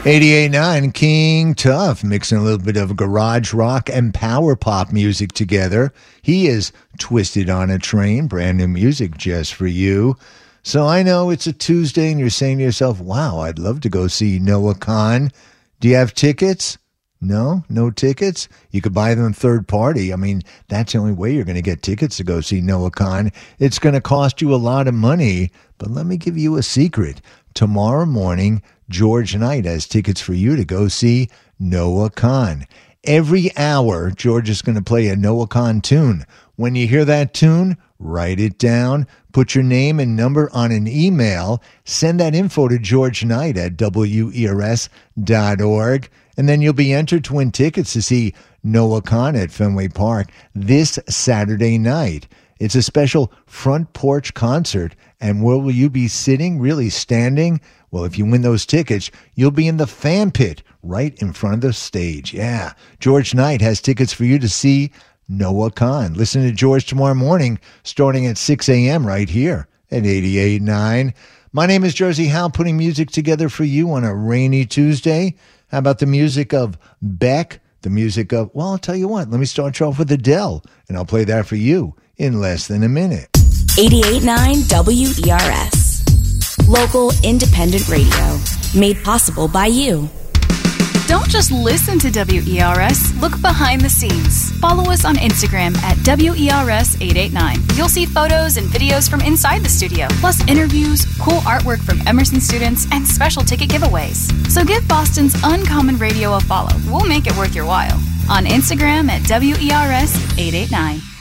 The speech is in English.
88.9 King Tough, mixing a little bit of garage rock and power pop music together. He is Twisted on a Train, brand new music just for you. So I know it's a Tuesday and you're saying to yourself, wow, I'd love to go see Noah Kahan. Do you have tickets? No tickets? You could buy them third party. I mean, that's the only way you're going to get tickets to go see Noah Kahan. It's going to cost you a lot of money, but let me give you a secret. Tomorrow morning, George Knight has tickets for you to go see Noah Kahan. Every hour, George is going to play a Noah Kahan tune. When you hear that tune, write it down, put your name and number on an email, send that info to George Knight at WERS.org, and then you'll be entered to win tickets to see Noah Kahan at Fenway Park this Saturday night. It's a special front porch concert, and where will you be sitting, really standing? Well, if you win those tickets, you'll be in the fan pit right in front of the stage. Yeah, George Knight has tickets for you to see Noah Kahan. Listen to George tomorrow morning starting at 6 a.m. right here at 88.9. My name is Jersey Howe, putting music together for you on a rainy Tuesday. How about the music of Beck? The music of, well, I'll tell you what, let me start you off with Adele, and I'll play that for you in less than a minute. 88.9 WERS. Local independent radio. Made possible by you. Don't just listen to WERS. Look behind the scenes. Follow us on Instagram at WERS889. You'll see photos and videos from inside the studio, plus interviews, cool artwork from Emerson students, and special ticket giveaways. So give Boston's Uncommon Radio a follow. We'll make it worth your while. On Instagram at WERS889.